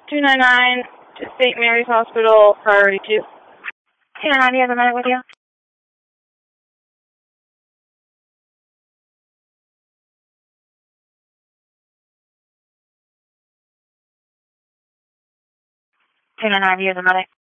299 to St. Mary's Hospital, priority 2. 299, do you have a minute with you? Two nine nine, do you have a minute?